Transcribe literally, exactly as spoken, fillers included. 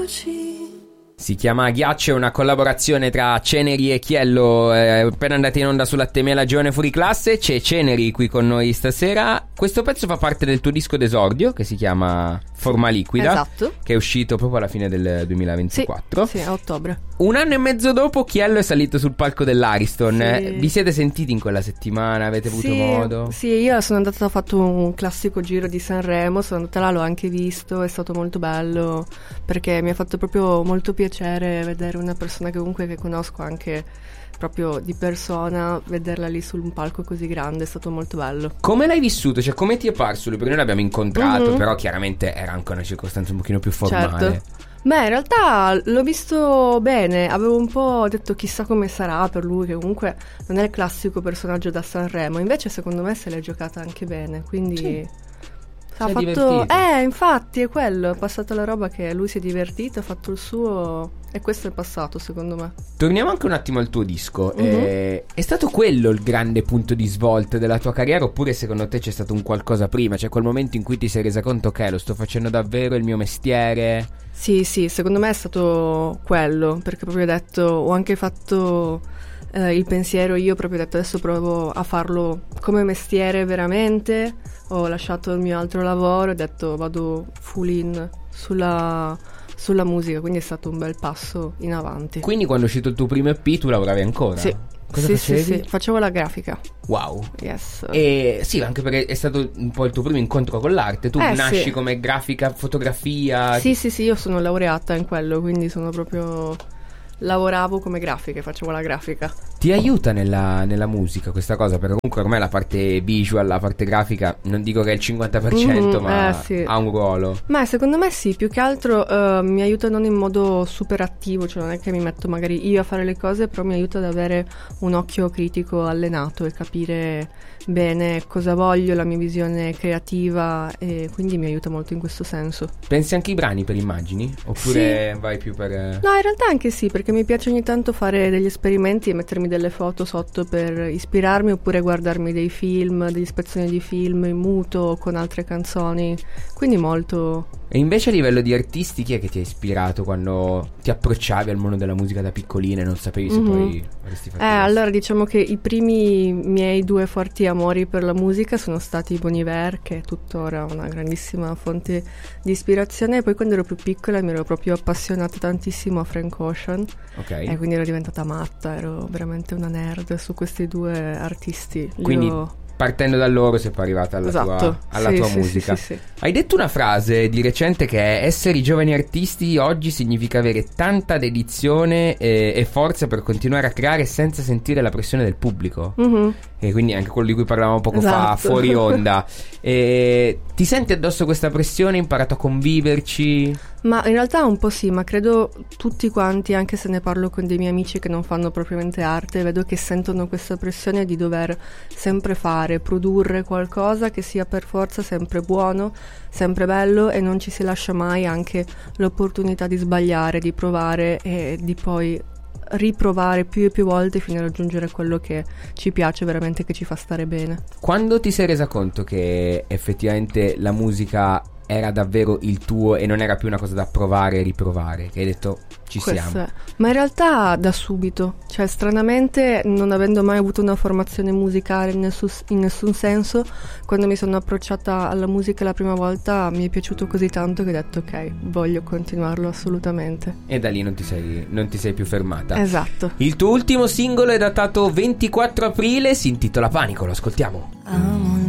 voci. Si chiama Ghiaccio, è una collaborazione tra Ceneri e Chiello, è appena andata in onda sulla Temela Giovane Fuori Classe. C'è Ceneri qui con noi stasera. Questo pezzo fa parte del tuo disco d'esordio che si chiama Forma Liquida, esatto, che è uscito proprio alla fine del duemilaventiquattro. Sì, sì, a ottobre. Un anno e mezzo dopo Chiello è salito sul palco dell'Ariston. Sì. Vi siete sentiti in quella settimana? Avete avuto sì, modo? Sì, io sono andata, ho fatto un classico giro di Sanremo, sono andata là, l'ho anche visto, è stato molto bello perché mi ha fatto proprio molto piacere vedere una persona che comunque che conosco anche proprio di persona, vederla lì su un palco così grande è stato molto bello. Come l'hai vissuto? Cioè, come ti è parso lui? Perché noi l'abbiamo incontrato, mm-hmm. però chiaramente era anche una circostanza un pochino più formale. Certo. Beh, in realtà l'ho visto bene, avevo un po' detto chissà come sarà per lui, che comunque non è il classico personaggio da Sanremo, invece secondo me se l'è giocata anche bene, quindi sì. ha si fatto divertito. Eh, infatti è quello, è passata la roba che lui si è divertito, ha fatto il suo e questo è passato secondo me. Torniamo anche un attimo al tuo disco. Mm-hmm. eh, È stato quello il grande punto di svolta della tua carriera, oppure secondo te c'è stato un qualcosa prima? Cioè quel momento in cui ti sei resa conto che lo sto facendo davvero, il mio mestiere? Sì, sì, secondo me è stato quello, perché proprio ho detto, ho anche fatto eh, il pensiero, io proprio ho detto adesso provo a farlo come mestiere veramente, ho lasciato il mio altro lavoro, ho detto vado full in sulla, sulla musica, quindi è stato un bel passo in avanti. Quindi quando è uscito il tuo primo E P tu lavoravi ancora? Sì. Cosa sì, facevi? sì, sì, facevo la grafica. Wow. Yes. E sì, anche perché è stato un po' il tuo primo incontro con l'arte. Tu eh, nasci sì. come grafica, fotografia. Sì, sì, sì, io sono laureata in quello, quindi sono proprio... lavoravo come grafica, facevo la grafica. Ti aiuta nella, nella musica questa cosa? Perché comunque ormai la parte visual, la parte grafica, non dico che è il cinquanta per cento, mm, ma eh, sì. ha un ruolo. Ma secondo me sì, più che altro uh, mi aiuta non in modo super attivo, cioè non è che mi metto magari io a fare le cose, però mi aiuta ad avere un occhio critico allenato e capire bene cosa voglio, la mia visione creativa, e quindi mi aiuta molto in questo senso. Pensi anche ai brani per immagini? Oppure sì. vai più per... No, in realtà anche sì, perché mi piace ogni tanto fare degli esperimenti e mettermi delle foto sotto per ispirarmi, oppure guardarmi dei film, degli spezzoni di film in muto con altre canzoni, quindi molto... E invece a livello di artisti, chi è che ti ha ispirato quando ti approcciavi al mondo della musica da piccolina e non sapevi se mm-hmm. poi avresti fatto Eh, questo? allora diciamo che i primi miei due forti amori per la musica sono stati Bon Iver, che è tuttora una grandissima fonte di ispirazione, e poi quando ero più piccola mi ero proprio appassionata tantissimo a Frank Ocean, okay. e quindi ero diventata matta, ero veramente una nerd su questi due artisti. Quindi Io... partendo da loro sei poi arrivata alla esatto. tua, alla sì, tua sì, musica. sì, sì, sì. Hai detto una frase di recente che è: essere i giovani artisti oggi significa avere tanta dedizione e, e forza per continuare a creare senza sentire la pressione del pubblico. Mm-hmm. E quindi anche quello di cui parlavamo poco esatto. fa fuori onda. E ti senti addosso questa pressione? Hai imparato a conviverci? Ma in realtà un po' sì, ma credo tutti quanti, anche se ne parlo con dei miei amici che non fanno propriamente arte, vedo che sentono questa pressione di dover sempre fare, produrre qualcosa che sia per forza sempre buono, sempre bello, e non ci si lascia mai anche l'opportunità di sbagliare, di provare e di poi riprovare più e più volte fino a raggiungere quello che ci piace veramente, che ci fa stare bene. Quando ti sei resa conto che effettivamente la musica era davvero il tuo e non era più una cosa da provare e riprovare, che hai detto ci Questo siamo? È. Ma in realtà da subito, cioè stranamente, non avendo mai avuto una formazione musicale in nessun, in nessun senso, quando mi sono approcciata alla musica la prima volta mi è piaciuto così tanto che ho detto ok, voglio continuarlo assolutamente. E da lì non ti sei, non ti sei più fermata. Esatto. Il tuo ultimo singolo è datato ventiquattro aprile, si intitola Panico, lo ascoltiamo. Amo